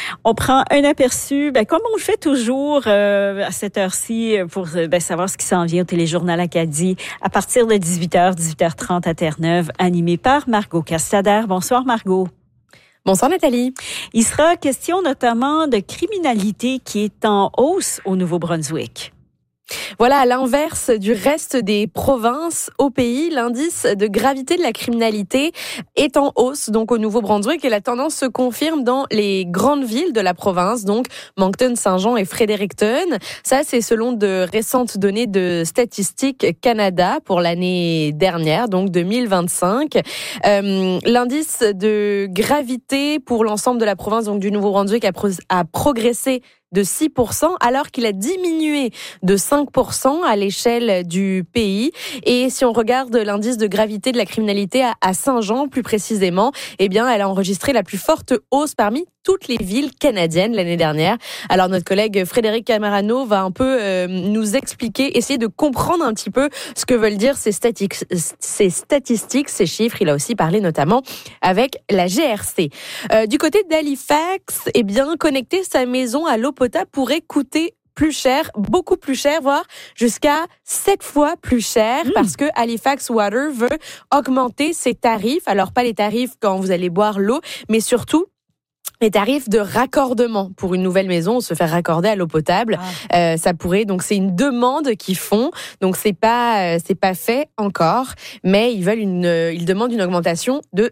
On prend un aperçu, comme on le fait toujours à cette heure-ci, pour savoir ce qui s'en vient au Téléjournal Acadie à partir de 18h, 18h30 à Terre-Neuve, animé par Margot Castader. Bonsoir Margot. Bonsoir Nathalie. Il sera question notamment de criminalité qui est en hausse au Nouveau-Brunswick. Voilà, à l'inverse du reste des provinces au pays, l'indice de gravité de la criminalité est en hausse donc au Nouveau-Brunswick et la tendance se confirme dans les grandes villes de la province, donc Moncton, Saint-Jean et Fredericton. Ça, c'est selon de récentes données de Statistique Canada pour l'année dernière, donc 2025. L'indice de gravité pour l'ensemble de la province donc du Nouveau-Brunswick a progressé de 6%, alors qu'il a diminué de 5% à l'échelle du pays. Et si on regarde l'indice de gravité de la criminalité à Saint-Jean, plus précisément, elle a enregistré la plus forte hausse parmi toutes les villes canadiennes l'année dernière. Alors notre collègue Frédéric Camarano va un peu nous expliquer, essayer de comprendre un petit peu ce que veulent dire ces statistiques, ces chiffres. Il a aussi parlé notamment avec la GRC. Du côté d'Halifax, connecter sa maison à l'eau potable pourrait coûter plus cher, beaucoup plus cher, voire jusqu'à 7 fois plus cher, parce que Halifax Water veut augmenter ses tarifs. Alors pas les tarifs quand vous allez boire l'eau, mais surtout les tarifs de raccordement pour une nouvelle maison, se faire raccorder à l'eau potable. Ça pourrait, donc c'est une demande qu'ils font, donc c'est pas fait encore, mais ils demandent une augmentation de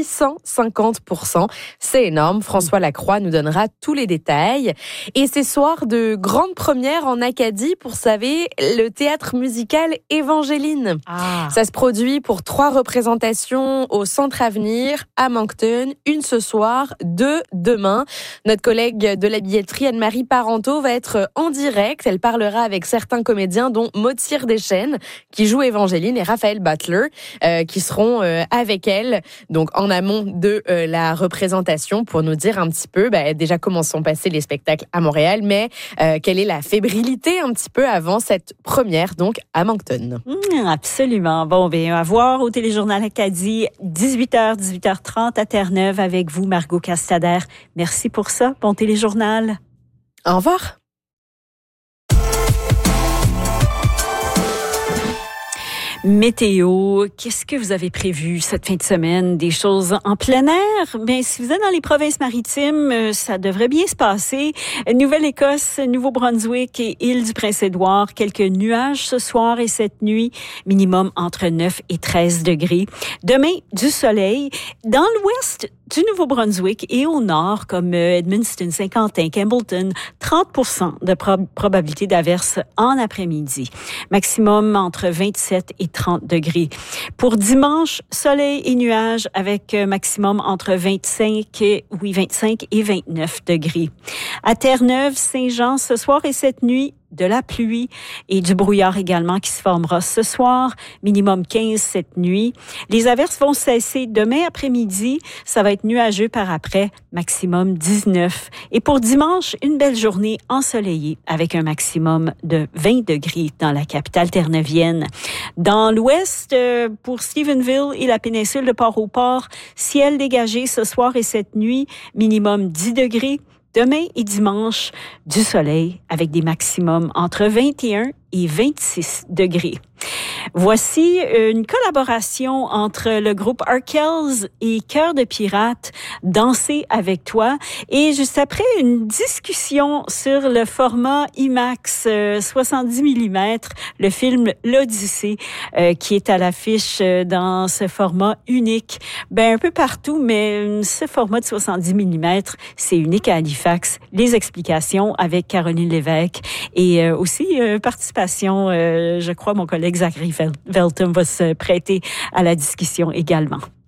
650%. C'est énorme. François Lacroix nous donnera tous les détails. Et c'est soir de grande première en Acadie pour, savez, le théâtre musical Évangéline. Ça se produit pour 3 représentations au Centre Avenir à Moncton, une ce soir, 2 demain. Notre collègue de la billetterie, Anne-Marie Parenteau, va être en direct. Elle parlera avec certains comédiens, dont Maud Cyr-Deschênes, qui joue Évangéline, et Raphaël Butler, qui seront avec elle, donc en amont de la représentation, pour nous dire un petit peu, déjà comment sont passés les spectacles à Montréal, mais quelle est la fébrilité un petit peu avant cette première, donc à Moncton. Absolument. Bon, à voir au Téléjournal Acadie, 18h, 18h30 à Terre-Neuve avec vous, Margot Castader. Merci pour ça. Bon téléjournal. Au revoir. Météo, qu'est-ce que vous avez prévu cette fin de semaine? Des choses en plein air? Si vous êtes dans les provinces maritimes, ça devrait bien se passer. Nouvelle-Écosse, Nouveau-Brunswick et Île-du-Prince-Édouard, quelques nuages ce soir et cette nuit, minimum entre 9 et 13 degrés. Demain, du soleil. Dans l'ouest du Nouveau-Brunswick et au nord, comme Edmundston, Saint-Quentin, Campbellton, 30% de probabilité d'averse en après-midi. Maximum entre 27 et 30 degrés. Pour dimanche, soleil et nuages avec maximum entre 25 et 29 degrés. À Terre-Neuve, Saint-Jean, ce soir et cette nuit, de la pluie et du brouillard également qui se formera ce soir, minimum 15 cette nuit. Les averses vont cesser demain après-midi, ça va être nuageux par après, maximum 19. Et pour dimanche, une belle journée ensoleillée avec un maximum de 20 degrés dans la capitale terre-neuvienne. Dans l'ouest, pour Stephenville et la péninsule de Port-au-Port, ciel dégagé ce soir et cette nuit, minimum 10 degrés. Demain et dimanche, du soleil avec des maximums entre 21 et 26 degrés. Voici une collaboration entre le groupe Arkells et Cœur de pirate, Danser avec toi. Et juste après, une discussion sur le format IMAX 70 mm, le film L'Odyssée, qui est à l'affiche dans ce format unique. Un peu partout, mais ce format de 70 mm, c'est unique à Halifax. Les explications avec Caroline Lévesque et aussi participation, je crois, mon collègue Zachary Velton va se prêter à la discussion également.